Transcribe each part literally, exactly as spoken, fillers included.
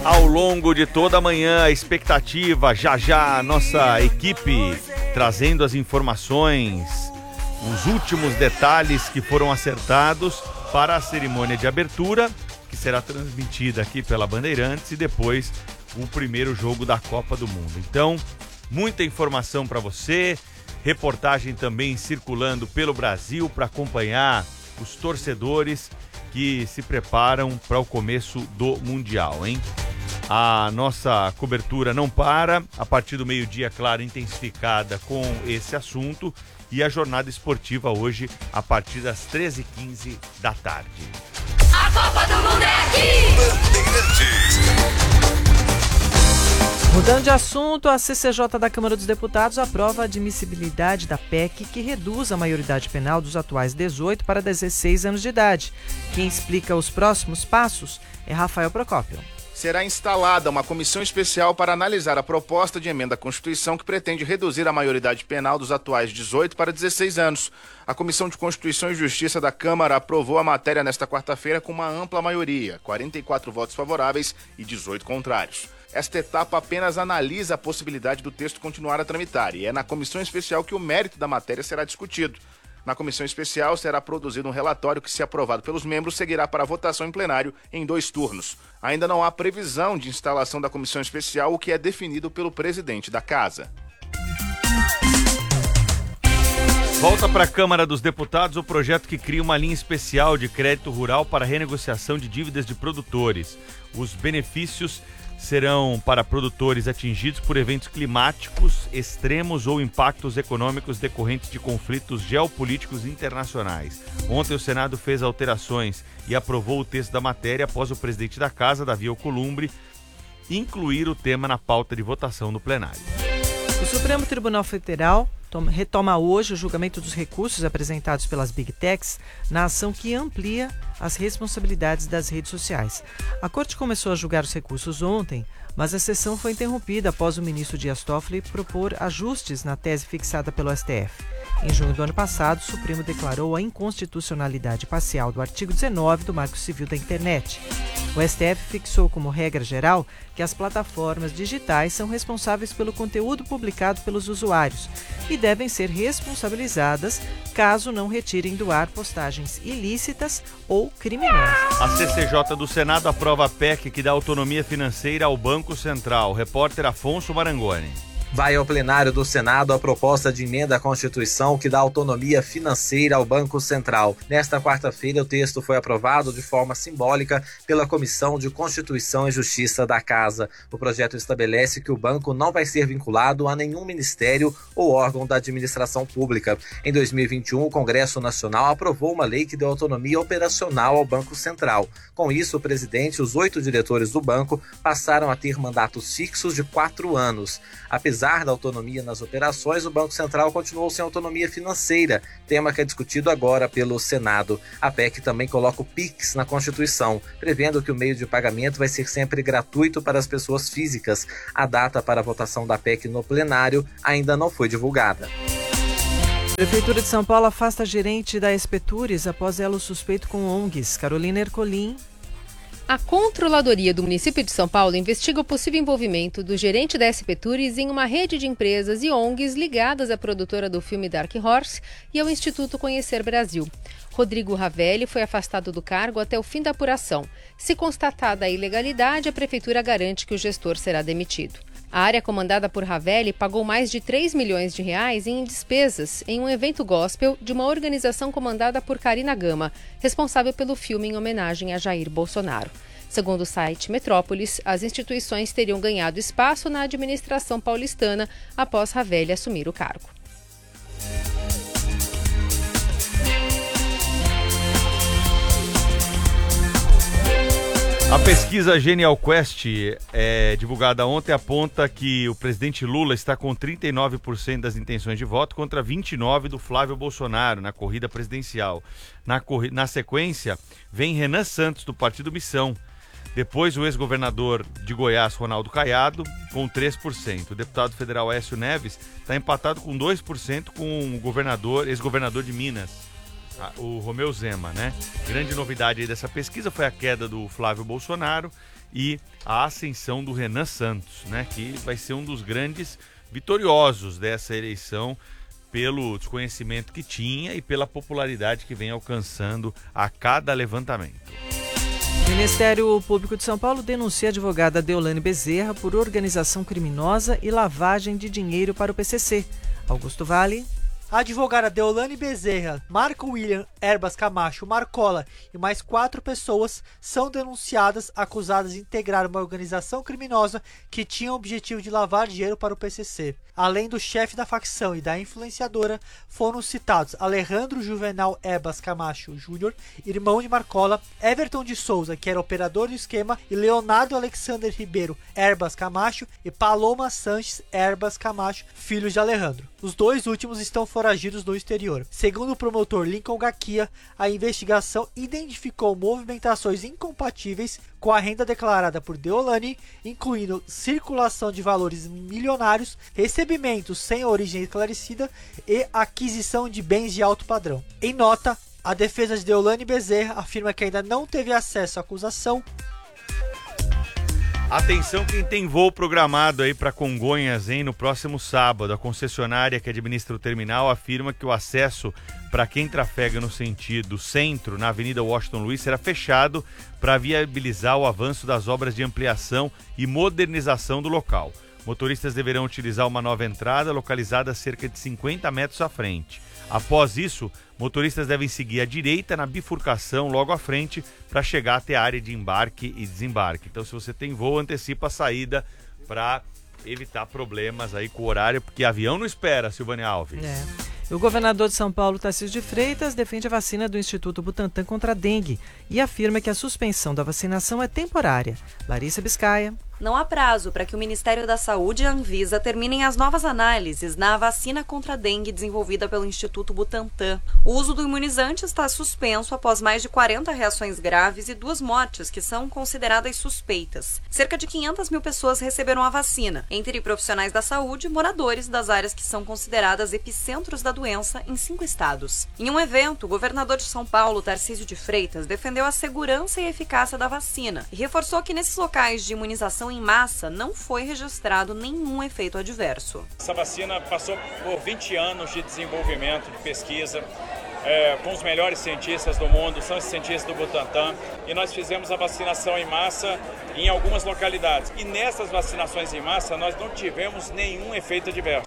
Ao longo de toda a manhã, a expectativa, já já a nossa equipe trazendo as informações, os últimos detalhes que foram acertados para a cerimônia de abertura, que será transmitida aqui pela Bandeirantes, e depois o primeiro jogo da Copa do Mundo. Então, muita informação para você, reportagem também circulando pelo Brasil para acompanhar os torcedores que se preparam para o começo do Mundial, hein? A nossa cobertura não para, a partir do meio-dia, claro, intensificada com esse assunto, e a jornada esportiva hoje a partir das treze e quinze da tarde. A Copa do Mundo é aqui! Mudando de assunto, a C C J da Câmara dos Deputados aprova a admissibilidade da P E C que reduz a maioridade penal dos atuais dezoito para dezesseis anos de idade. Quem explica os próximos passos é Rafael Procópio. Será instalada uma comissão especial para analisar a proposta de emenda à Constituição que pretende reduzir a maioridade penal dos atuais dezoito para dezesseis anos. A Comissão de Constituição e Justiça da Câmara aprovou a matéria nesta quarta-feira com uma ampla maioria, quarenta e quatro votos favoráveis e dezoito contrários. Esta etapa apenas analisa a possibilidade do texto continuar a tramitar, e é na comissão especial que o mérito da matéria será discutido. Na comissão especial será produzido um relatório que, se aprovado pelos membros, seguirá para a votação em plenário em dois turnos. Ainda não há previsão de instalação da comissão especial, o que é definido pelo presidente da Casa. Volta para a Câmara dos Deputados o projeto que cria uma linha especial de crédito rural para renegociação de dívidas de produtores. Os benefícios serão para produtores atingidos por eventos climáticos extremos ou impactos econômicos decorrentes de conflitos geopolíticos internacionais. Ontem o Senado fez alterações e aprovou o texto da matéria após o presidente da Casa, Davi Alcolumbre, incluir o tema na pauta de votação no plenário. O Supremo Tribunal Federal retoma hoje o julgamento dos recursos apresentados pelas Big Techs na ação que amplia as responsabilidades das redes sociais. A Corte começou a julgar os recursos ontem, mas a sessão foi interrompida após o ministro Dias Toffoli propor ajustes na tese fixada pelo S T F. Em junho do ano passado, o Supremo declarou a inconstitucionalidade parcial do artigo dezenove do Marco Civil da Internet. O S T F fixou como regra geral que as plataformas digitais são responsáveis pelo conteúdo publicado pelos usuários e devem ser responsabilizadas caso não retirem do ar postagens ilícitas ou criminosas. A C C J do Senado aprova a P E C que dá autonomia financeira ao Banco Central. Repórter Afonso Marangoni. Vai ao plenário do Senado a proposta de emenda à Constituição que dá autonomia financeira ao Banco Central. Nesta quarta-feira, o texto foi aprovado de forma simbólica pela Comissão de Constituição e Justiça da Casa. O projeto estabelece que o banco não vai ser vinculado a nenhum ministério ou órgão da administração pública. Em dois mil e vinte e um, o Congresso Nacional aprovou uma lei que deu autonomia operacional ao Banco Central. Com isso, o presidente e os oito diretores do banco passaram a ter mandatos fixos de quatro anos. Apesar Apesar da autonomia nas operações, o Banco Central continuou sem autonomia financeira, tema que é discutido agora pelo Senado. A P E C também coloca o Pix na Constituição, prevendo que o meio de pagamento vai ser sempre gratuito para as pessoas físicas. A data para a votação da P E C no plenário ainda não foi divulgada. A Prefeitura de São Paulo afasta a gerente da Espetures após elo suspeito com O N Gs. Carolina Ercolim. A Controladoria do município de São Paulo investiga o possível envolvimento do gerente da Espetures em uma rede de empresas e O N Gs ligadas à produtora do filme Dark Horse e ao Instituto Conhecer Brasil. Rodrigo Ravelli foi afastado do cargo até o fim da apuração. Se constatada a ilegalidade, a Prefeitura garante que o gestor será demitido. A área comandada por Ravelli pagou mais de três milhões de reais em despesas em um evento gospel de uma organização comandada por Karina Gama, responsável pelo filme em homenagem a Jair Bolsonaro. Segundo o site Metrópolis, as instituições teriam ganhado espaço na administração paulistana após Ravelli assumir o cargo. A pesquisa Genial Quest, é, divulgada ontem, aponta que o presidente Lula está com trinta e nove por cento das intenções de voto contra vinte e nove por cento do Flávio Bolsonaro na corrida presidencial. Na, corri- na sequência, vem Renan Santos, do Partido Missão. Depois, o ex-governador de Goiás, Ronaldo Caiado, com três por cento. O deputado federal Écio Neves está empatado com dois por cento com o governador, ex-governador de Minas, o Romeu Zema, né? Grande novidade aí dessa pesquisa foi a queda do Flávio Bolsonaro e a ascensão do Renan Santos, né, que vai ser um dos grandes vitoriosos dessa eleição pelo desconhecimento que tinha e pela popularidade que vem alcançando a cada levantamento. O Ministério Público de São Paulo denuncia a advogada Deolane Bezerra por organização criminosa e lavagem de dinheiro para o P C C. Augusto Vale. A advogada Deolane Bezerra, Marco William Erbas Camacho Marcola e mais quatro pessoas são denunciadas acusadas de integrar uma organização criminosa que tinha o objetivo de lavar dinheiro para o P C C. Além do chefe da facção e da influenciadora, foram citados Alejandro Juvenal Erbas Camacho Júnior, irmão de Marcola, Everton de Souza, que era operador do esquema, e Leonardo Alexander Ribeiro Erbas Camacho e Paloma Sanches Erbas Camacho, filhos de Alejandro. Os dois últimos estão foragidos no exterior. Segundo o promotor Lincoln Gaquia, a investigação identificou movimentações incompatíveis com a renda declarada por Deolane, incluindo circulação de valores milionários, recebimentos sem origem esclarecida e aquisição de bens de alto padrão. Em nota, a defesa de Deolane Bezerra afirma que ainda não teve acesso à acusação. Atenção quem tem voo programado aí para Congonhas, hein, no próximo sábado. A concessionária que administra o terminal afirma que o acesso para quem trafega no sentido centro, na Avenida Washington Luiz, será fechado para viabilizar o avanço das obras de ampliação e modernização do local. Motoristas deverão utilizar uma nova entrada localizada a cerca de cinquenta metros à frente. Após isso, motoristas devem seguir à direita na bifurcação logo à frente para chegar até a área de embarque e desembarque. Então, se você tem voo, antecipa a saída para evitar problemas aí com o horário, porque avião não espera, Silvânia Alves. É. O governador de São Paulo, Tarcísio de Freitas, defende a vacina do Instituto Butantan contra a dengue e afirma que a suspensão da vacinação é temporária. Larissa Biscaia. Não há prazo para que o Ministério da Saúde e a Anvisa terminem as novas análises na vacina contra a dengue desenvolvida pelo Instituto Butantan. O uso do imunizante está suspenso após mais de quarenta reações graves e duas mortes que são consideradas suspeitas. Cerca de quinhentas mil pessoas receberam a vacina, entre profissionais da saúde e moradores das áreas que são consideradas epicentros da doença em cinco estados. Em um evento, o governador de São Paulo, Tarcísio de Freitas, defendeu a segurança e eficácia da vacina e reforçou que nesses locais de imunização em massa não foi registrado nenhum efeito adverso. Essa vacina passou por vinte anos de desenvolvimento, de pesquisa, é, com os melhores cientistas do mundo, são os cientistas do Butantan, e nós fizemos a vacinação em massa em algumas localidades. E nessas vacinações em massa nós não tivemos nenhum efeito adverso.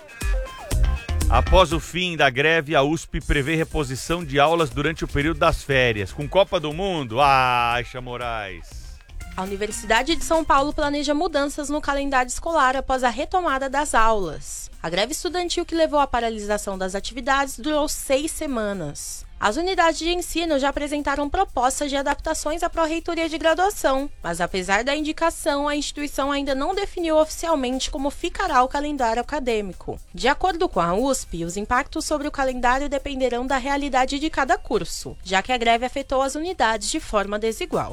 Após o fim da greve, a U S P prevê reposição de aulas durante o período das férias. Com Copa do Mundo? Ah, Aixa Moraes. A Universidade de São Paulo planeja mudanças no calendário escolar após a retomada das aulas. A greve estudantil que levou à paralisação das atividades durou seis semanas. As unidades de ensino já apresentaram propostas de adaptações à pró-reitoria de graduação, mas apesar da indicação, a instituição ainda não definiu oficialmente como ficará o calendário acadêmico. De acordo com a U S P, os impactos sobre o calendário dependerão da realidade de cada curso, já que a greve afetou as unidades de forma desigual.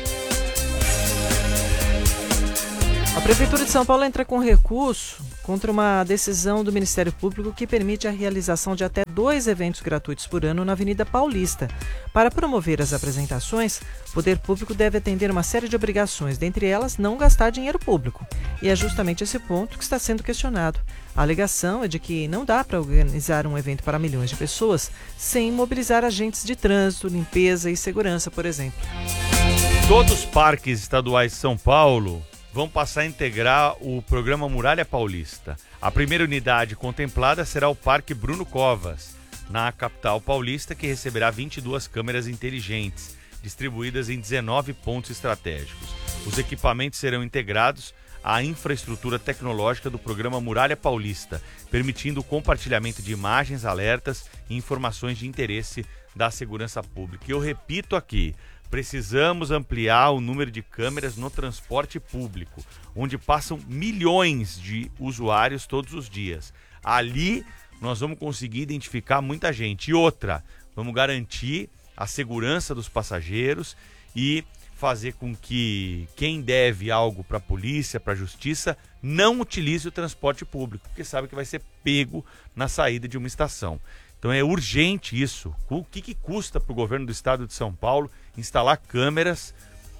A Prefeitura de São Paulo entra com recurso contra uma decisão do Ministério Público que permite a realização de até dois eventos gratuitos por ano na Avenida Paulista. Para promover as apresentações, o poder público deve atender uma série de obrigações, dentre elas não gastar dinheiro público. E é justamente esse ponto que está sendo questionado. A alegação é de que não dá para organizar um evento para milhões de pessoas sem mobilizar agentes de trânsito, limpeza e segurança, por exemplo. Todos os parques estaduais de São Paulo vão passar a integrar o programa Muralha Paulista. A primeira unidade contemplada será o Parque Bruno Covas, na capital paulista, que receberá vinte e duas câmeras inteligentes, distribuídas em dezenove pontos estratégicos. Os equipamentos serão integrados à infraestrutura tecnológica do programa Muralha Paulista, permitindo o compartilhamento de imagens, alertas e informações de interesse da segurança pública. E eu repito aqui, precisamos ampliar o número de câmeras no transporte público, onde passam milhões de usuários todos os dias. Ali nós vamos conseguir identificar muita gente. E outra, vamos garantir a segurança dos passageiros e fazer com que quem deve algo para a polícia, para a justiça, não utilize o transporte público, porque sabe que vai ser pego na saída de uma estação. Então é urgente isso. O que, que custa para o governo do estado de São Paulo instalar câmeras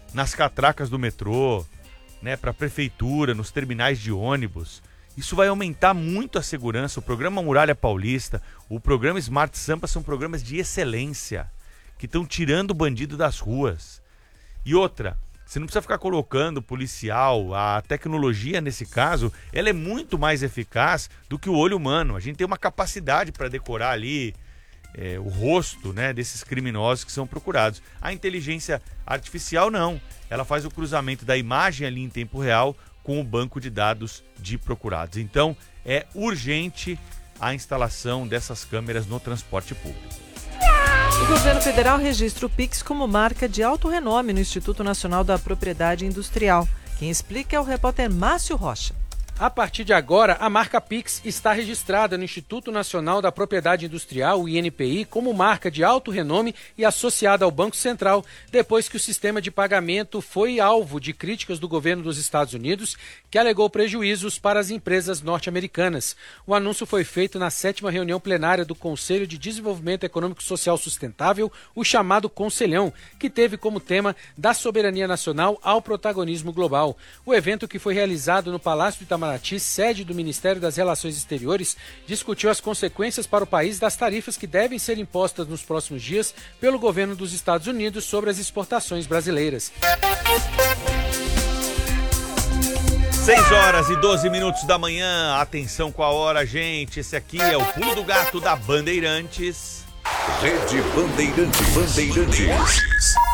nas catracas do metrô, né, para a prefeitura, nos terminais de ônibus. Isso vai aumentar muito a segurança. O programa Muralha Paulista, o programa Smart Sampa são programas de excelência que estão tirando o bandido das ruas. E outra, você não precisa ficar colocando policial, a tecnologia nesse caso, ela é muito mais eficaz do que o olho humano. A gente tem uma capacidade para decorar ali é, o rosto, né, desses criminosos que são procurados. A inteligência artificial não, ela faz o cruzamento da imagem ali em tempo real com o banco de dados de procurados. Então é urgente a instalação dessas câmeras no transporte público. O governo federal registra o Pix como marca de alto renome no Instituto Nacional da Propriedade Industrial. Quem explica é o repórter Márcio Rocha. A partir de agora, a marca Pix está registrada no Instituto Nacional da Propriedade Industrial, o I N P I, como marca de alto renome e associada ao Banco Central, depois que o sistema de pagamento foi alvo de críticas do governo dos Estados Unidos, que alegou prejuízos para as empresas norte-americanas. O anúncio foi feito na sétima reunião plenária do Conselho de Desenvolvimento Econômico e Social Sustentável, o chamado Conselhão, que teve como tema da soberania nacional ao protagonismo global. O evento, que foi realizado no Palácio do Itamaraty, sede do Ministério das Relações Exteriores, discutiu as consequências para o país das tarifas que devem ser impostas nos próximos dias pelo governo dos Estados Unidos sobre as exportações brasileiras. seis horas e doze minutos da manhã, atenção com a hora, gente. Esse aqui é o Pulo do Gato da Bandeirantes. Rede Bandeirantes. Bandeirantes.